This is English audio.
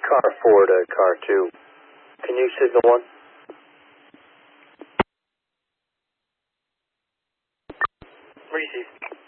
car 4 to car 2. Can you signal 1? Receive.